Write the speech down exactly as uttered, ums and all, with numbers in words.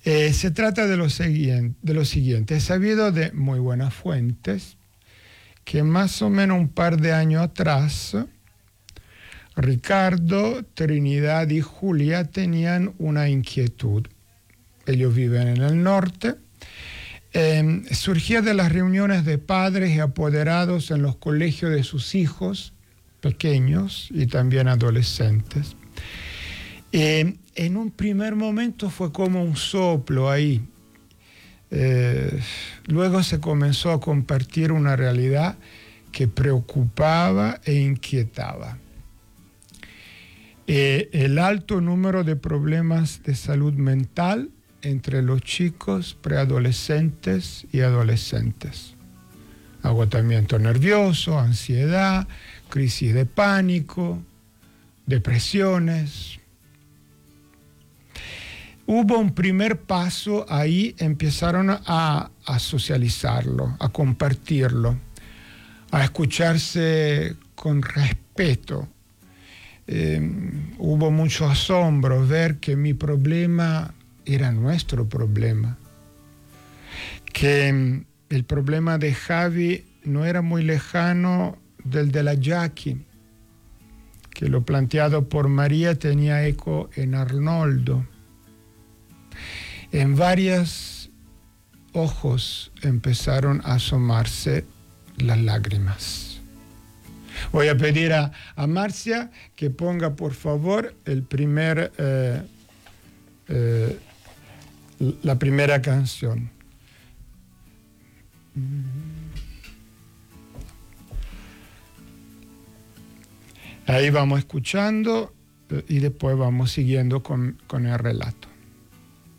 Eh, se trata de lo, siguiente, de lo siguiente. He sabido de muy buenas fuentes que más o menos un par de años atrás, Ricardo, Trinidad y Julia tenían una inquietud. Ellos viven en el norte. Eh, surgía de las reuniones de padres y apoderados en los colegios de sus hijos pequeños y también adolescentes. Eh, en un primer momento fue como un soplo ahí. Eh, luego se comenzó a compartir una realidad que preocupaba e inquietaba. Eh, el alto número de problemas de salud mental entre los chicos preadolescentes y adolescentes. Agotamiento nervioso, ansiedad, crisis de pánico, depresiones. Hubo un primer paso ahí, empezaron a, a socializarlo, a compartirlo, a escucharse con respeto. Eh, hubo mucho asombro ver que mi problema era nuestro problema, que el problema de Javi no era muy lejano del de la Jackie, que lo planteado por María tenía eco en Arnoldo. En varios ojos empezaron a asomarse las lágrimas. Voy a pedir a, a Marcia que ponga, por favor, el primer, eh, eh, la primera canción. Ahí vamos escuchando eh, y después vamos siguiendo con, con el relato.